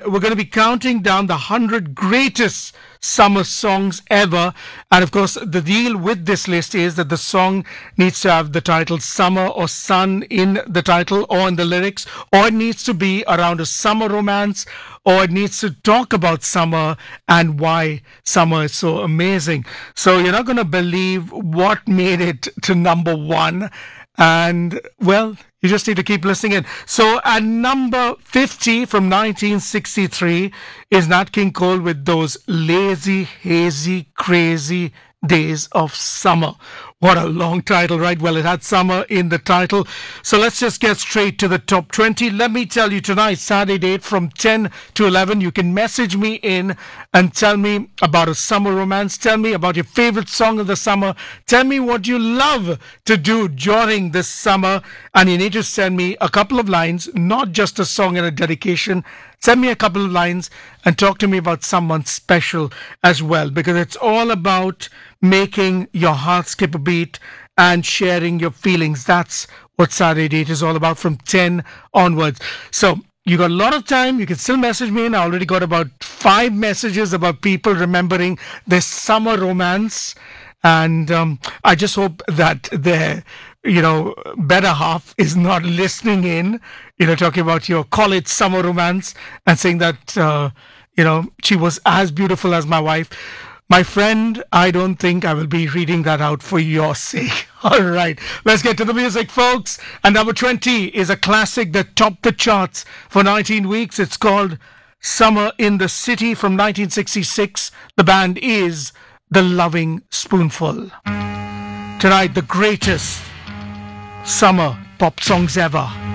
we're going to be counting down the 100 greatest summer songs ever. And of course, the deal with this list is that the song needs to have the title summer or sun in the title or in the lyrics, or it needs to be around a summer romance, or it needs to talk about summer and why summer is so amazing. So you're not going to believe what made it to number one. And, well, you just need to keep listening in. So at number 50 from 1963 is Nat King Cole with those lazy, hazy, crazy days of summer. What a long title, right? Well, it had summer in the title. So let's just get straight to the top 20. Let me tell you tonight, Saturday date from 10 to 11, you can message me in and tell me about a summer romance. Tell me about your favorite song of the summer. Tell me what you love to do during this summer. And you need to send me a couple of lines, not just a song and a dedication. Send me a couple of lines and talk to me about someone special as well, because it's all about making your heart skip a beat and sharing your feelings. That's what Saturday Date is all about from 10 onwards. So you got a lot of time. You can still message me, and I already got about 5 messages about people remembering their summer romance. And I just hope that their, better half is not listening in, talking about your college summer romance and saying that, she was as beautiful as my wife. My friend, I don't think I will be reading that out for your sake. All right, let's get to the music, folks. And number 20 is a classic that topped the charts for 19 weeks. It's called Summer in the City from 1966. The band is The Loving Spoonful. Tonight, the greatest summer pop songs ever.